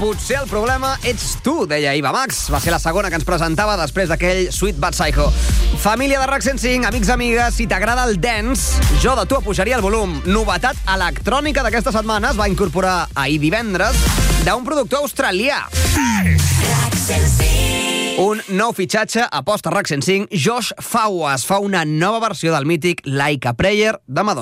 potser el problema ets tu, deia Iva Max. Va ser la segona que ens presentava després d'aquell Sweet But Psycho. Família de RAC 105, amics, amigues, si t'agrada el dance, jo de tu apujaria el volum. Novetat electrònica d'aquesta setmana es va incorporar ahir divendres d'un productor australià. Un nou fitxatge aposta RAC 105, Josh Fawaz fa una nova versió del mític Like a Prayer de Madonna.